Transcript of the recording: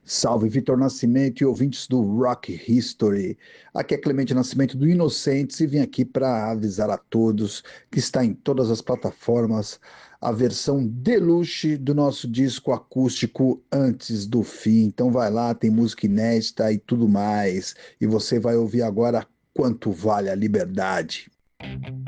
Salve Vitor Nascimento e ouvintes do Rock History. Aqui é Clemente Nascimento do Inocentes e vim aqui para avisar a todos que está em todas as plataformas a versão deluxe do nosso disco acústico Antes do Fim. Então vai lá, tem música inédita e tudo mais. E você vai ouvir agora Quanto Vale a Liberdade.